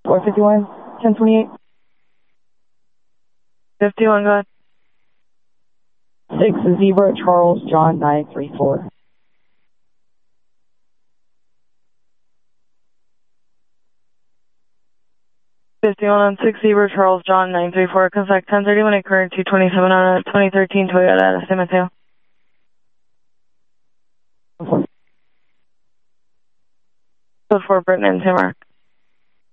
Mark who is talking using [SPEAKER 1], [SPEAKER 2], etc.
[SPEAKER 1] 451, 1028.
[SPEAKER 2] 51, go ahead.
[SPEAKER 1] 6 Zebra Charles John 934.
[SPEAKER 2] On 6 Zebra Charles John 934, contact 1031 current 227 on a 2013 Toyota San Mateo. Code 4 Britain and San Mark.